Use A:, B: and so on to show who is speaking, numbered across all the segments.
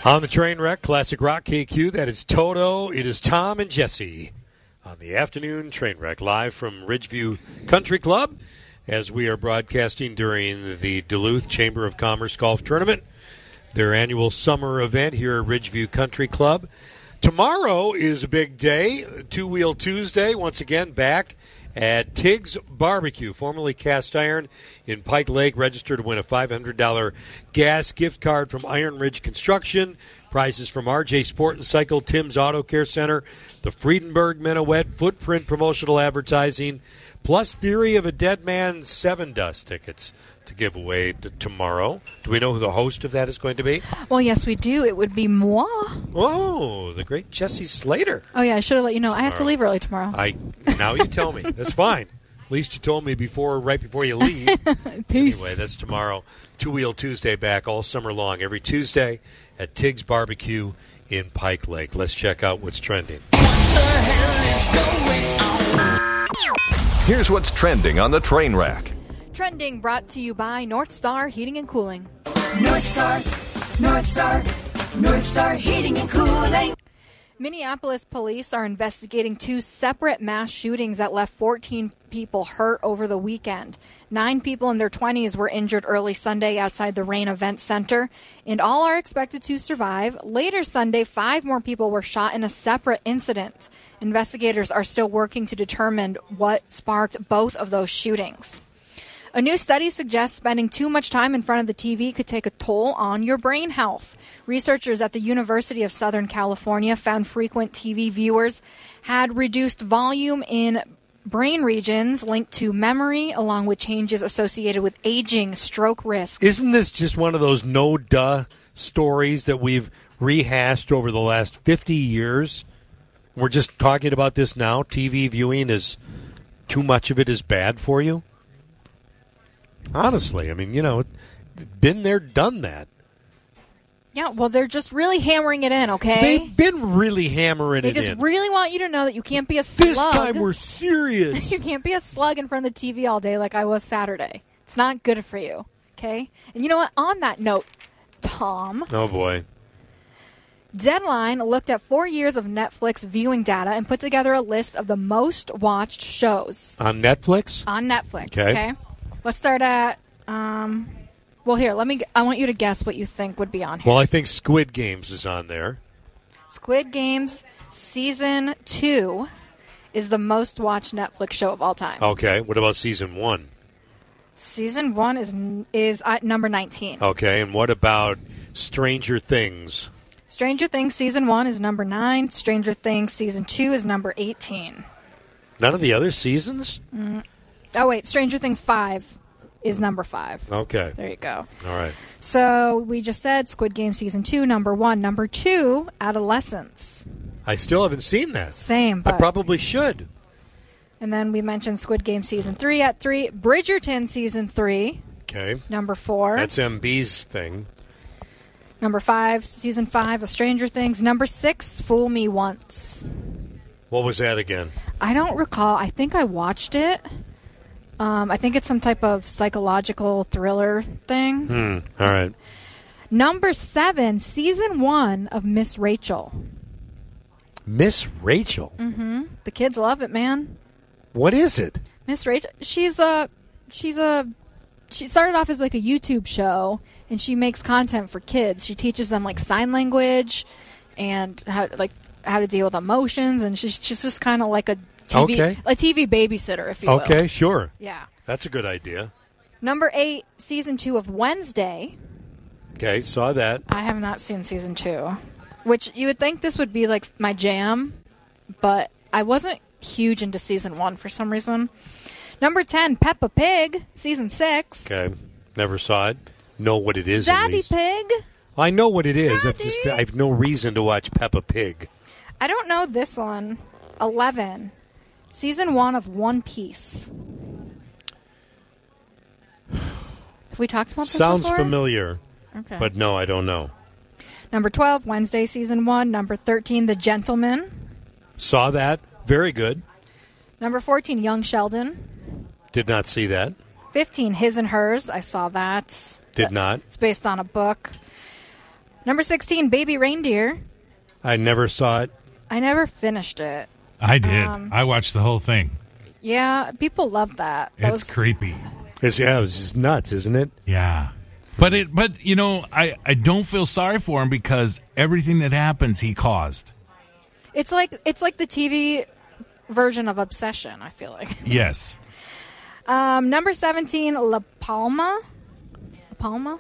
A: On the train wreck, Classic Rock KQ, that is Toto. It is Tom and Jesse on the afternoon train wreck, live from Ridgeview Country Club, as we are broadcasting during the Duluth Chamber of Commerce Golf Tournament, their annual summer event here at Ridgeview Country Club. Tomorrow is a big day, Two Wheel Tuesday, once again back at Tig's Barbecue, formerly Cast Iron in Pike Lake. Register to win a $500 gas gift card from Iron Ridge Construction. Prizes from RJ Sport and Cycle, Tim's Auto Care Center, the Friedenberg Minuet, Footprint Promotional Advertising, plus Theory of a Dead Man 7 Dust tickets to give away tomorrow. Do we know who the host of that is going to be?
B: Well, yes, we do. It would be moi.
A: Oh, the great Jesse Slater.
B: Oh, yeah, I should have let you know. I have to leave early tomorrow.
A: Now you tell me. That's fine. At least you told me right before you leave.
B: Peace.
A: Anyway, that's tomorrow. Two Wheel Tuesday back all summer long, every Tuesday at Tig's Barbecue in Pike Lake. Let's check out what's trending.
C: Here's what's trending on the train rack.
B: Trending brought to you by North Star Heating and Cooling.
D: North Star Heating and Cooling.
B: Minneapolis police are investigating 2 separate mass shootings that left 14 people hurt over the weekend. 9 people in their 20s were injured early Sunday outside the Rain Event Center, and all are expected to survive. Later Sunday, 5 more people were shot in a separate incident. Investigators are still working to determine what sparked both of those shootings. A new study suggests spending too much time in front of the TV could take a toll on your brain health. Researchers at the University of Southern California found frequent TV viewers had reduced volume in brain regions linked to memory, along with changes associated with aging, stroke risks.
A: Isn't this just one of those no-duh stories that we've rehashed over the last 50 years? We're just talking about this now. TV viewing is too much of it is bad for you? Honestly, I mean, been there, done that.
B: Yeah, well, they're just really hammering it in, okay?
A: They've been really hammering it in.
B: They just really want you to know that you can't be a slug.
A: This time we're serious.
B: You can't be a slug in front of the TV all day like I was Saturday. It's not good for you, okay? And you know what? On that note, Tom.
A: Oh, boy.
B: Deadline looked at 4 years of Netflix viewing data and put together a list of the most watched shows.
A: On Netflix?
B: On Netflix,
A: okay?
B: Let's start at, well, here, I want you to guess what you think would be on here.
A: Well, I think Squid Games is on there.
B: Squid Games Season 2 is the most watched Netflix show of all time.
A: Okay, what about Season 1?
B: Season 1 is at number 19.
A: Okay, and what about Stranger Things?
B: Stranger Things Season 1 is number 9. Stranger Things Season 2 is number 18.
A: None of the other seasons?
B: Oh, wait, Stranger Things 5 is number 5.
A: Okay.
B: There you go.
A: All right.
B: So we just said Squid Game Season 2, number 1. Number 2, Adolescence.
A: I still haven't seen that.
B: Same, but...
A: I probably should.
B: And then we mentioned Squid Game Season 3 at 3. Bridgerton Season 3.
A: Okay.
B: Number 4.
A: That's MB's thing.
B: Number 5, Season 5 of Stranger Things. Number 6, Fool Me Once.
A: What was that again?
B: I don't recall. I think I watched it. I think it's some type of psychological thriller thing.
A: All right.
B: Number 7, Season 1 of Miss Rachel.
A: Miss Rachel?
B: Mm-hmm. The kids love it, man.
A: What is it?
B: Miss Rachel, she started off as like a YouTube show, and she makes content for kids. She teaches them like sign language and how to deal with emotions, and she's just kind of like a TV babysitter, if you will.
A: Okay, sure.
B: Yeah.
A: That's a good idea.
B: Number 8, Season 2 of Wednesday.
A: Okay, saw that.
B: I have not seen Season 2, which you would think this would be like my jam, but I wasn't huge into Season 1 for some reason. Number 10, Peppa Pig, Season 6.
A: Okay, never saw it. Know what it is,
B: Daddy
A: at least.
B: Pig.
A: I know what it is.
B: Daddy.
A: I have no reason to watch Peppa Pig.
B: I don't know this one. 11, Season 1 of One Piece. Have we talked about this
A: Sounds
B: before?
A: familiar,
B: Okay.
A: but no, I don't know.
B: Number 12, Wednesday, Season 1. Number 13, The Gentleman.
A: Saw that. Very good.
B: Number 14, Young Sheldon.
A: Did not see that.
B: 15, His and Hers. I saw that.
A: Did not.
B: It's based on a book. Number 16, Baby Reindeer.
A: I never saw it.
B: I never finished it.
E: I did. I watched the whole thing.
B: Yeah, people love that.
E: It's creepy.
A: It was just nuts, isn't it?
E: Yeah. But I don't feel sorry for him because everything that happens he caused.
B: It's like the TV version of Obsession, I feel like.
E: Yes.
B: Number 17, La Palma. La Palma?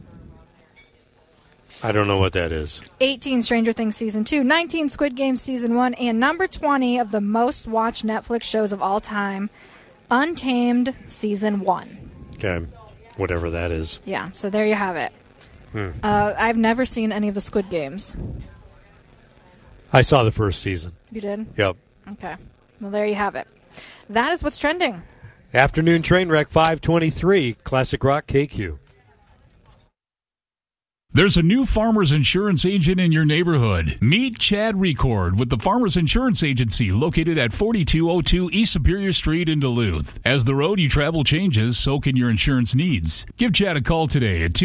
A: I don't know what that is.
B: 18, Stranger Things Season 2. 19, Squid Game Season 1. And number 20 of the most watched Netflix shows of all time, Untamed Season 1.
A: Okay. Whatever that is.
B: Yeah, so there you have it. I've never seen any of the Squid Games.
A: I saw the first season.
B: You did?
A: Yep.
B: Okay. Well, there you have it. That is what's trending.
A: Afternoon train wreck 523, Classic Rock KQ.
F: There's a new Farmers Insurance agent in your neighborhood. Meet Chad Record with the Farmers Insurance Agency located at 4202 East Superior Street in Duluth. As the road you travel changes, so can your insurance needs. Give Chad a call today at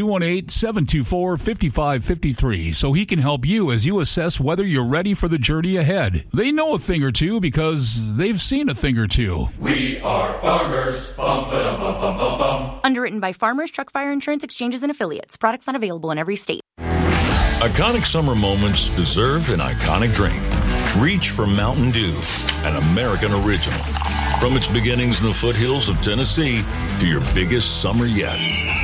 F: 218-724-5553 so he can help you as you assess whether you're ready for the journey ahead. They know a thing or two because they've seen a thing or two.
G: We are farmers. Bum, ba-dum, bum, bum, bum, bum.
H: Underwritten by Farmers Truck Fire Insurance Exchanges and Affiliates. Products not available in every state.
I: Iconic summer moments deserve an iconic drink. Reach for Mountain Dew, an American original. From its beginnings in the foothills of Tennessee to your biggest summer yet.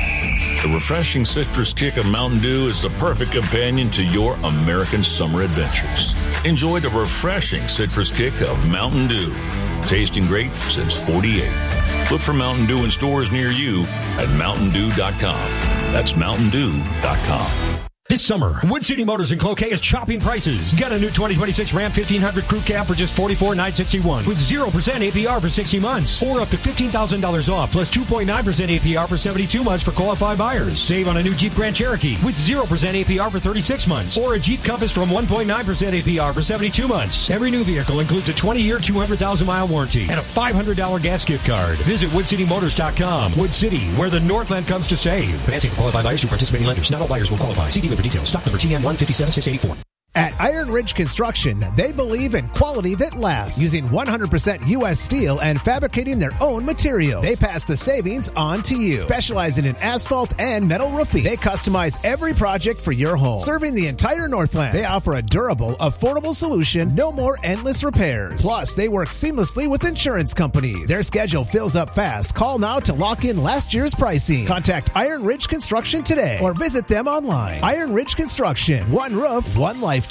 I: The refreshing citrus kick of Mountain Dew is the perfect companion to your American summer adventures. Enjoy the refreshing citrus kick of Mountain Dew. Tasting great since 48. Look for Mountain Dew in stores near you at MountainDew.com. That's MountainDew.com.
J: This summer, Wood City Motors in Cloquet is chopping prices. Get a new 2026 Ram 1500 Crew Cab for just $44,961 with 0% APR for 60 months or up to $15,000 off plus 2.9% APR for 72 months for qualified buyers. Save on a new Jeep Grand Cherokee with 0% APR for 36 months or a Jeep Compass from 1.9% APR for 72 months. Every new vehicle includes a 20-year, 200,000-mile warranty and a $500 gas gift card. Visit WoodCityMotors.com. Wood City, where the Northland comes to save. Financing for qualified buyers through participating lenders. Not all buyers will qualify. See dealer for details. Stock number TN 157684.
K: At Iron Ridge Construction, they believe in quality that lasts, using 100% U.S. steel and fabricating their own materials. They pass the savings on to you. Specializing in asphalt and metal roofing, they customize every project for your home. Serving the entire Northland, they offer a durable, affordable solution, no more endless repairs. Plus, they work seamlessly with insurance companies. Their schedule fills up fast. Call now to lock in last year's pricing. Contact Iron Ridge Construction today or visit them online. Iron Ridge Construction, one roof, one lifetime.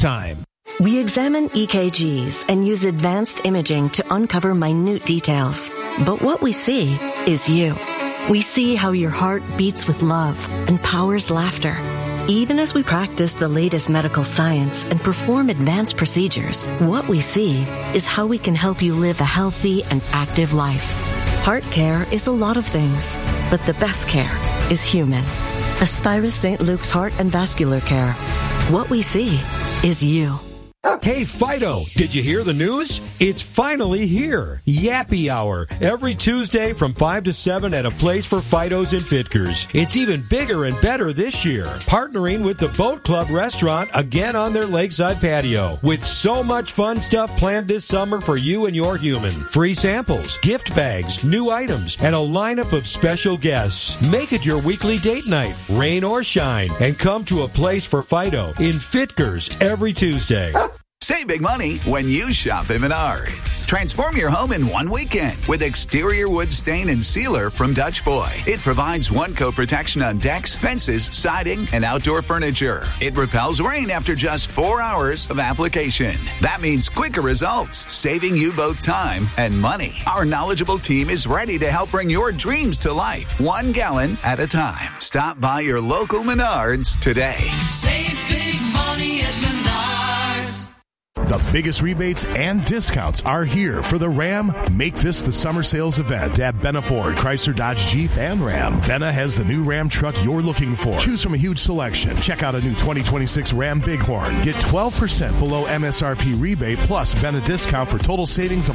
L: We examine EKGs and use advanced imaging to uncover minute details. But what we see is you. We see how your heart beats with love and powers laughter. Even as we practice the latest medical science and perform advanced procedures, what we see is how we can help you live a healthy and active life. Heart care is a lot of things, but the best care is human. Aspirus St. Luke's Heart and Vascular Care. What we see is you.
J: Hey, Fido, did you hear the news? It's finally here. Yappy Hour, every Tuesday from 5 to 7 at a place for Fidos and Fitkers. It's even bigger and better this year. Partnering with the Boat Club restaurant again on their lakeside patio. With so much fun stuff planned this summer for you and your human. Free samples, gift bags, new items, and a lineup of special guests. Make it your weekly date night, rain or shine, and come to a place for Fido in Fitkers every Tuesday.
M: Save big money when you shop at Menards. Transform your home in one weekend with exterior wood stain and sealer from Dutch Boy. It provides one-coat protection on decks, fences, siding, and outdoor furniture. It repels rain after just 4 hours of application. That means quicker results, saving you both time and money. Our knowledgeable team is ready to help bring your dreams to life, 1 gallon at a time. Stop by your local Menards today.
G: Save big money at Menards.
N: The biggest rebates and discounts are here for the Ram. Make this the summer sales event at Benna Ford, Chrysler, Dodge, Jeep, and Ram. Benna has the new Ram truck you're looking for. Choose from a huge selection. Check out a new 2026 Ram Bighorn. Get 12% below MSRP rebate plus Benna discount for total savings of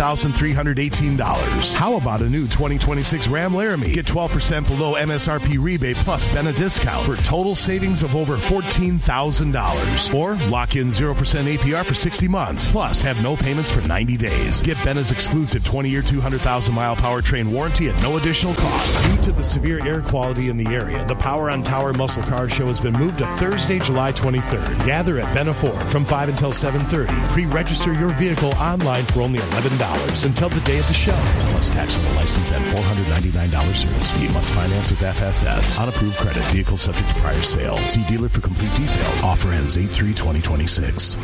N: $11,318. How about a new 2026 Ram Laramie? Get 12% below MSRP rebate plus Benna discount for total savings of over $14,000. Or lock in 0% APR for 60 months. Plus, have no payments for 90 days. Get Benna's exclusive 20-year, 200,000-mile powertrain warranty at no additional cost. Due to the severe air quality in the area, the Power on Tower Muscle Car Show has been moved to Thursday, July 23rd. Gather at Benna Ford from 5 until 7:30. Pre-register your vehicle online for only $11 until the day of the show. Plus taxable license and $499 service fee. Must finance with FSS. On approved credit. Vehicle subject to prior sale. See dealer for complete details. Offer ends 8/3/2026.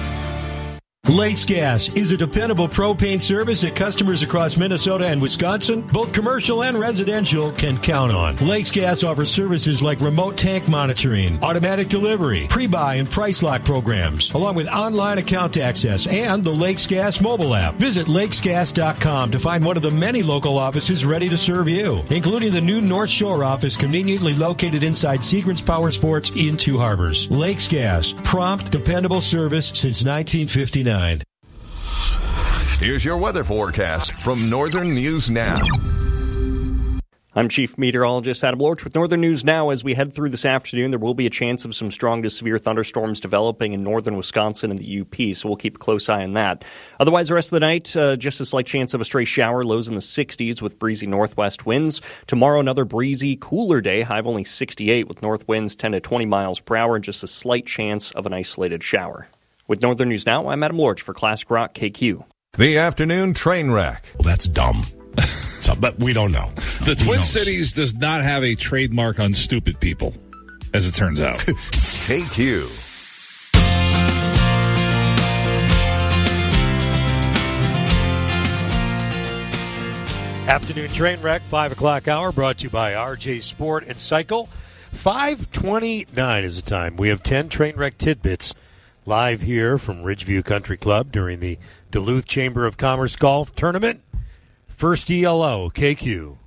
J: Lakes Gas is a dependable propane service that customers across Minnesota and Wisconsin, both commercial and residential, can count on. Lakes Gas offers services like remote tank monitoring, automatic delivery, pre-buy and price lock programs, along with online account access and the Lakes Gas mobile app. Visit lakesgas.com to find one of the many local offices ready to serve you, including the new North Shore office conveniently located inside Sequence Power Sports in Two Harbors. Lakes Gas, prompt, dependable service since 1959.
C: Here's your weather forecast from Northern News Now.
O: I'm Chief Meteorologist Adam Lorch with Northern News Now. As we head through this afternoon, there will be a chance of some strong to severe thunderstorms developing in northern Wisconsin and the UP, so we'll keep a close eye on that. Otherwise, the rest of the night, just a slight chance of a stray shower, lows in the 60s with breezy northwest winds. Tomorrow, another breezy, cooler day, high of only 68 with north winds 10 to 20 miles per hour and just a slight chance of an isolated shower. With Northern News Now, I'm Adam Lorch for Classic Rock KQ.
C: The afternoon train wreck.
P: Well, that's dumb. But we don't know.
Q: The Twin Cities does not have a trademark on stupid people, as it turns out.
C: KQ.
A: Afternoon train wreck, 5 o'clock hour, brought to you by RJ Sport and Cycle. 5:29 is the time. We have 10 train wreck tidbits live here from Ridgeview Country Club during the Duluth Chamber of Commerce Golf Tournament. First ELO, KQ.